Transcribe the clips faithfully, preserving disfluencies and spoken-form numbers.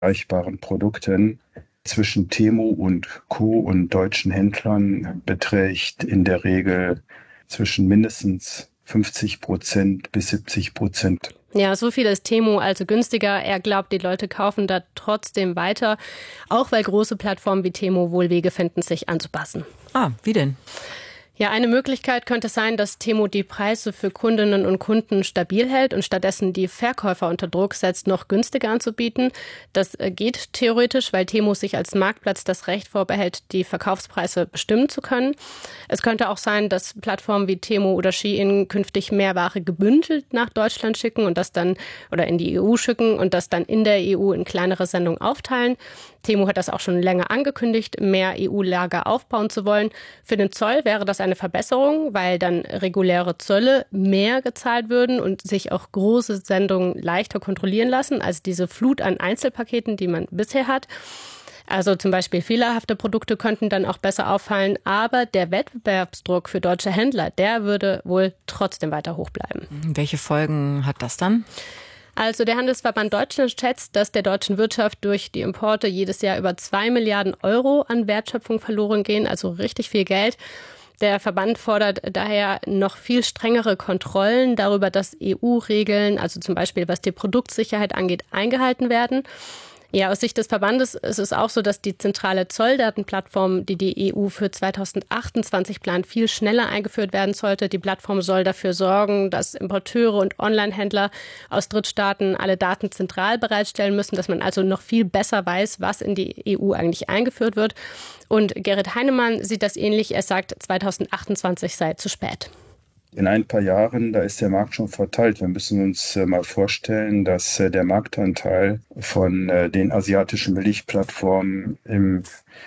vergleichbaren Produkten zwischen Temu und Co. und deutschen Händlern beträgt in der Regel zwischen mindestens fünfzig Prozent bis siebzig Prozent. Ja, so viel ist Temu also günstiger. Er glaubt, die Leute kaufen da trotzdem weiter, auch weil große Plattformen wie Temu wohl Wege finden, sich anzupassen. Ah, wie denn? Ja, eine Möglichkeit könnte sein, dass Temu die Preise für Kundinnen und Kunden stabil hält und stattdessen die Verkäufer unter Druck setzt, noch günstiger anzubieten. Das geht theoretisch, weil Temu sich als Marktplatz das Recht vorbehält, die Verkaufspreise bestimmen zu können. Es könnte auch sein, dass Plattformen wie Temu oder Shein künftig mehr Ware gebündelt nach Deutschland schicken und das dann oder in die E U schicken und das dann in der E U in kleinere Sendungen aufteilen. Temu hat das auch schon länger angekündigt, mehr E U-Lager aufbauen zu wollen. Für den Zoll wäre das eine Verbesserung, weil dann reguläre Zölle mehr gezahlt würden und sich auch große Sendungen leichter kontrollieren lassen als diese Flut an Einzelpaketen, die man bisher hat. Also zum Beispiel fehlerhafte Produkte könnten dann auch besser auffallen, aber der Wettbewerbsdruck für deutsche Händler, der würde wohl trotzdem weiter hoch bleiben. Welche Folgen hat das dann? Also der Handelsverband Deutschland schätzt, dass der deutschen Wirtschaft durch die Importe jedes Jahr über zwei Milliarden Euro an Wertschöpfung verloren gehen, also richtig viel Geld. Der Verband fordert daher noch viel strengere Kontrollen darüber, dass E U-Regeln, also zum Beispiel was die Produktsicherheit angeht, eingehalten werden. Ja, aus Sicht des Verbandes ist es auch so, dass die zentrale Zolldatenplattform, die die E U für zweitausendachtundzwanzig plant, viel schneller eingeführt werden sollte. Die Plattform soll dafür sorgen, dass Importeure und Onlinehändler aus Drittstaaten alle Daten zentral bereitstellen müssen, dass man also noch viel besser weiß, was in die E U eigentlich eingeführt wird. Und Gerrit Heinemann sieht das ähnlich. Er sagt, zweitausendachtundzwanzig sei zu spät. In ein paar Jahren, da ist der Markt schon verteilt. Wir müssen uns äh, mal vorstellen, dass äh, der Marktanteil von äh, den asiatischen Billigplattformen im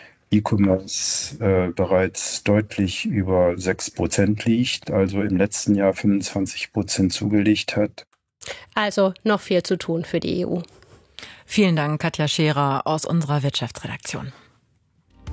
E-Commerce äh, bereits deutlich über sechs Prozent liegt, also im letzten Jahr fünfundzwanzig Prozent zugelegt hat. Also noch viel zu tun für die E U. Vielen Dank, Katja Scherer aus unserer Wirtschaftsredaktion.